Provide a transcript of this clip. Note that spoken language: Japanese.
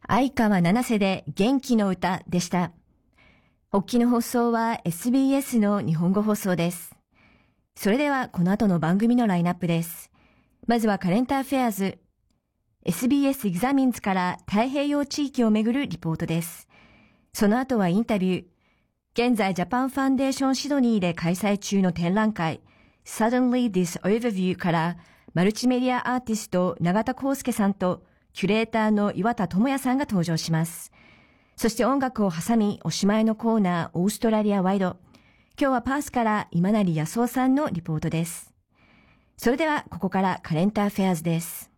相川七瀬で元気の歌でした。発起の放送は SBS の日本語放送です。それではこの後の番組のラインナップです。まずはカレンターフェアーズ。SBS エグザミンズから太平洋地域をめぐるリポートです。その後はインタビュー。現在ジャパンファンデーションシドニーで開催中の展覧会 Suddenly This Overview からマルチメディアアーティスト永田康介さんとキュレーターの岩田智也さんが登場します。そして音楽を挟みおしまいのコーナーオーストラリアワイド。今日はパースから今成康夫さんのリポートです。それではここからカレンターフェアーズです。